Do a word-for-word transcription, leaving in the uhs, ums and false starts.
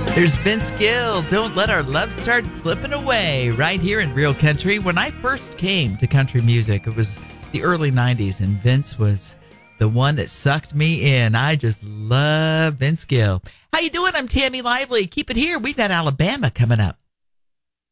There's Vince Gill. Don't let our love start slipping away. Right here in Real Country. When I first came to country music, it was the early nineties, and Vince was the one that sucked me in. I just love Vince Gill. How you doing? I'm Tammy Lively. Keep it here. We've got Alabama coming up.